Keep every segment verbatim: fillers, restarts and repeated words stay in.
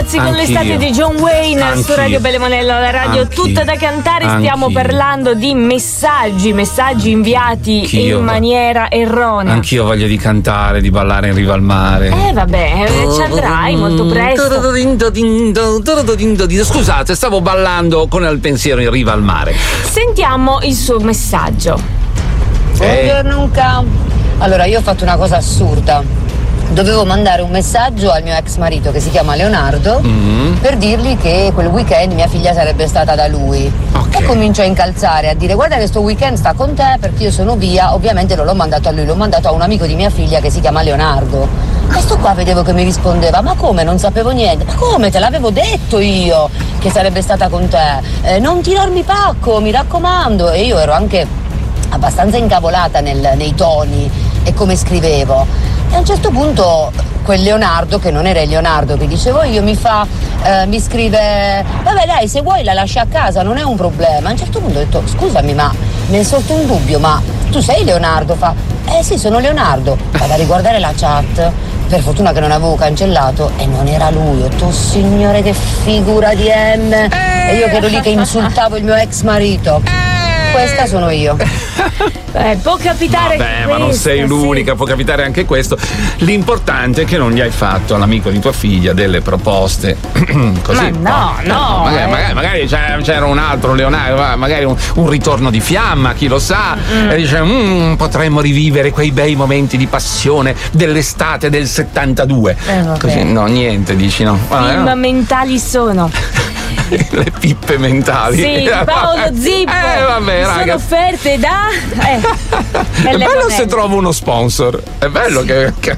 ragazzi, con Anch'io. l'estate di John Wayne Anch'io. su Radio Belle Monello, la radio Anch'io. tutta da cantare. Stiamo Anch'io. parlando di messaggi, messaggi inviati Anch'io. in maniera erronea. Anch'io ho voglia di cantare, di ballare in riva al mare. Eh vabbè, eh, ci andrai molto presto. Scusate, stavo ballando con il pensiero in riva al mare. Sentiamo il suo messaggio. Buongiorno Unca. Allora, io ho fatto una cosa assurda. Dovevo mandare un messaggio al mio ex marito che si chiama Leonardo Mm-hmm. per dirgli che quel weekend mia figlia sarebbe stata da lui. Ok. E comincio a incalzare, a dire guarda che sto weekend sta con te perché io sono via. Ovviamente non l'ho mandato a lui, l'ho mandato a un amico di mia figlia che si chiama Leonardo. E sto qua vedevo che mi rispondeva ma come, non sapevo niente. Ma come, te l'avevo detto io che sarebbe stata con te. Eh, non tirarmi pacco, mi raccomando. E io ero anche abbastanza incavolata nel- nei toni e come scrivevo. E a un certo punto quel Leonardo, che non era il Leonardo che dicevo io, mi fa, eh, mi scrive vabbè dai, se vuoi la lasci a casa, non è un problema. A un certo punto ho detto scusami, ma mi è sorto un dubbio, ma tu sei Leonardo? Fa eh sì, sono Leonardo. Vado a riguardare la chat, per fortuna che non avevo cancellato, e non era lui. Ho detto oh, signore, che figura di M. E io che ero lì che insultavo il mio ex marito. Questa sono io. Eh, può capitare. Vabbè, ma non questo, sei sì. l'unica, può capitare anche questo. L'importante è che non gli hai fatto all'amico di tua figlia delle proposte così. Ma no, no, magari, eh. magari, magari c'era, c'era un altro Leonardo, magari un, un ritorno di fiamma, chi lo sa. Mm. E dice "Mm, potremmo rivivere quei bei momenti di passione dell'estate del settantadue. Eh, vabbè. Così no, niente, dici no. Vabbè, Film no. mentali sono. Le pippe mentali. Sì, Paolo Zippo. Eh vabbè, Sono raga. offerte da. Eh, È Belle bello Monello. se trovo uno sponsor. È bello che. che...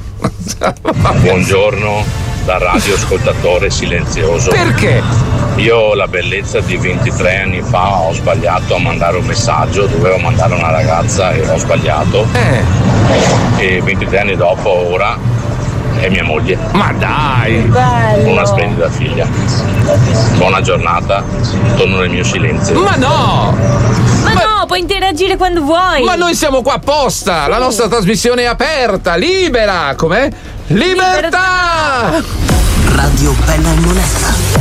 Buongiorno da radioascoltatore silenzioso. Perché? Io la bellezza di ventitré anni fa ho sbagliato a mandare un messaggio, dovevo mandare a una ragazza e ho sbagliato. Eh. E ventitré anni dopo ora è mia moglie. Ma dai! Bello. Una splendida figlia. Buona giornata, torno nel mio silenzio. Ma no! Ma no, puoi interagire quando vuoi. Ma noi siamo qua apposta! La nostra trasmissione è aperta, libera! Com'è? Libertà! Radio Bella e Monella.